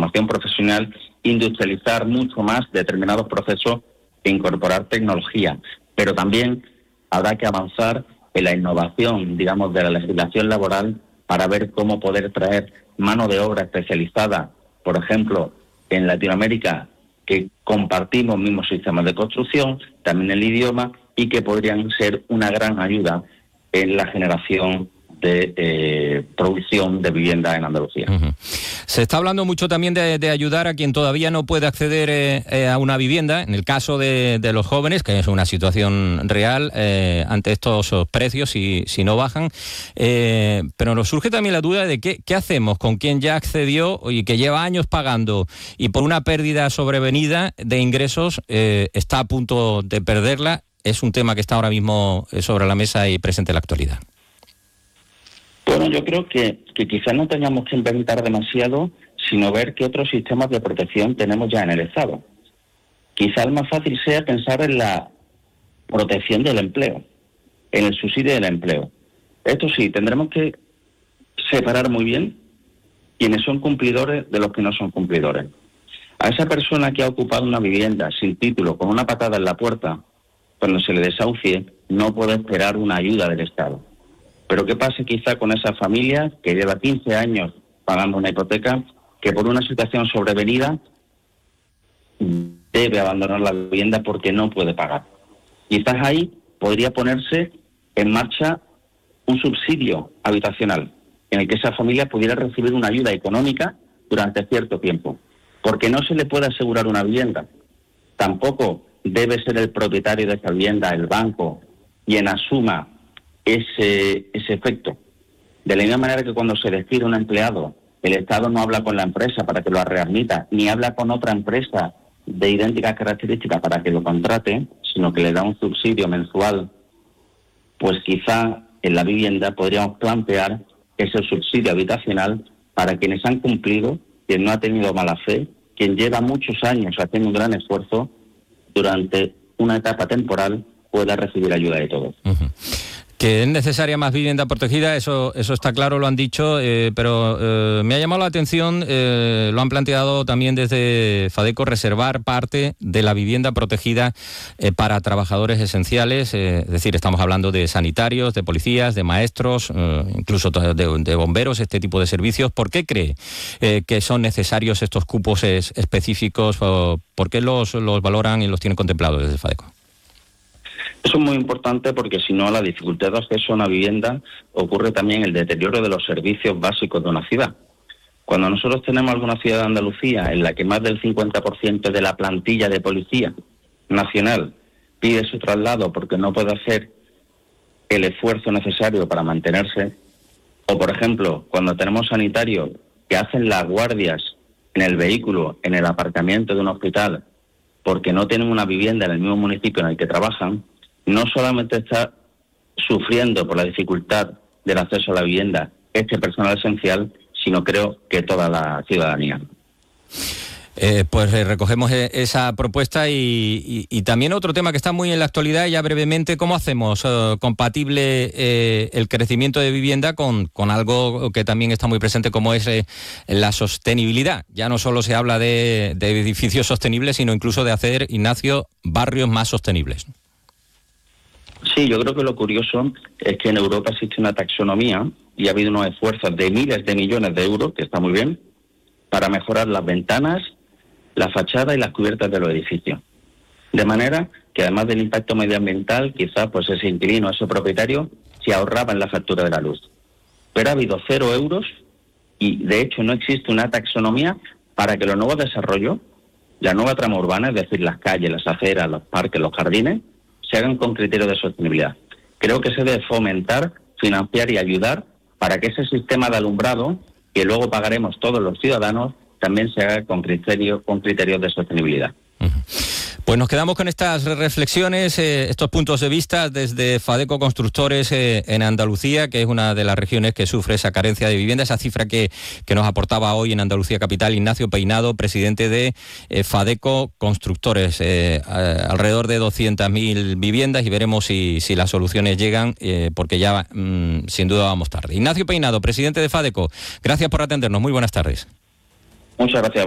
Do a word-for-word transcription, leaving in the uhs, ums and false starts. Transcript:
formación profesional, industrializar mucho más determinados procesos e incorporar tecnología. Pero también habrá que avanzar en la innovación, digamos, de la legislación laboral para ver cómo poder traer mano de obra especializada, por ejemplo, en Latinoamérica, que compartimos mismos sistemas de construcción, también el idioma, y que podrían ser una gran ayuda en la generación de eh, producción de vivienda en Andalucía. Uh-huh. Se está hablando mucho también de, de ayudar a quien todavía no puede acceder eh, eh, a una vivienda, en el caso de, de los jóvenes, que es una situación real eh, ante estos precios si, si no bajan, eh, pero nos surge también la duda de qué, qué hacemos con quien ya accedió y que lleva años pagando y por una pérdida sobrevenida de ingresos eh, está a punto de perderla. Es un tema que está ahora mismo sobre la mesa y presente en la actualidad. Bueno, yo creo que, que quizás no tengamos que inventar demasiado, sino ver qué otros sistemas de protección tenemos ya en el Estado. Quizás el más fácil sea pensar en la protección del empleo, en el subsidio del empleo. Esto sí, tendremos que separar muy bien quienes son cumplidores de los que no son cumplidores. A esa persona que ha ocupado una vivienda sin título, con una patada en la puerta, cuando se le desahucie, no puede esperar una ayuda del Estado. Pero ¿qué pasa quizá con esa familia que lleva quince años pagando una hipoteca, que por una situación sobrevenida debe abandonar la vivienda porque no puede pagar? Quizás ahí podría ponerse en marcha un subsidio habitacional en el que esa familia pudiera recibir una ayuda económica durante cierto tiempo, porque no se le puede asegurar una vivienda. Tampoco debe ser el propietario de esa vivienda, el banco, quien asuma ese, ese efecto. De la misma manera que cuando se despide un empleado, el Estado no habla con la empresa para que lo readmita, ni habla con otra empresa de idénticas características para que lo contrate, sino que le da un subsidio mensual, pues quizá en la vivienda podríamos plantear ese subsidio habitacional para quienes han cumplido, quien no ha tenido mala fe, quien lleva muchos años haciendo un gran esfuerzo, durante una etapa temporal pueda recibir ayuda de todos. Uh-huh. Que es necesaria más vivienda protegida, eso eso está claro, lo han dicho, eh, pero eh, me ha llamado la atención, eh, lo han planteado también desde Fadeco, reservar parte de la vivienda protegida eh, para trabajadores esenciales, eh, es decir, estamos hablando de sanitarios, de policías, de maestros, eh, incluso de, de bomberos, este tipo de servicios. ¿Por qué cree eh, que son necesarios estos cupos es, específicos? ¿Por qué los, los valoran y los tienen contemplados desde Fadeco? Eso es muy importante porque si no, la dificultad de acceso a una vivienda ocurre también el deterioro de los servicios básicos de una ciudad. Cuando nosotros tenemos alguna ciudad de Andalucía en la que más del cincuenta por ciento de la plantilla de policía nacional pide su traslado porque no puede hacer el esfuerzo necesario para mantenerse, o por ejemplo, cuando tenemos sanitarios que hacen las guardias en el vehículo, en el aparcamiento de un hospital, porque no tienen una vivienda en el mismo municipio en el que trabajan, no solamente está sufriendo por la dificultad del acceso a la vivienda este personal esencial, sino creo que toda la ciudadanía. Eh, pues eh, recogemos eh, esa propuesta y, y, y también otro tema que está muy en la actualidad, ya brevemente, ¿cómo hacemos eh, compatible eh, el crecimiento de vivienda con, con algo que también está muy presente como es eh, la sostenibilidad? Ya no solo se habla de, de edificios sostenibles, sino incluso de hacer, Ignacio, barrios más sostenibles. Sí, yo creo que lo curioso es que en Europa existe una taxonomía y ha habido unos esfuerzos de miles de millones de euros, que está muy bien, para mejorar las ventanas, la fachada y las cubiertas de los edificios. De manera que además del impacto medioambiental, quizás pues ese inquilino, ese propietario, se ahorraba en la factura de la luz. Pero ha habido cero euros y de hecho no existe una taxonomía para que los nuevos desarrollos, la nueva trama urbana, es decir, las calles, las aceras, los parques, los jardines, se hagan con criterios de sostenibilidad. Creo que se debe fomentar, financiar y ayudar para que ese sistema de alumbrado, que luego pagaremos todos los ciudadanos, también se haga con criterios con criterios de sostenibilidad. Uh-huh. Pues nos quedamos con estas reflexiones, eh, estos puntos de vista desde Fadeco Constructores eh, en Andalucía, que es una de las regiones que sufre esa carencia de vivienda, esa cifra que, que nos aportaba hoy en Andalucía Capital Ignacio Peinado, presidente de eh, Fadeco Constructores. Eh, a, alrededor de doscientas mil viviendas y veremos si, si las soluciones llegan, eh, porque ya mmm, sin duda vamos tarde. Ignacio Peinado, presidente de Fadeco, gracias por atendernos, muy buenas tardes. Muchas gracias.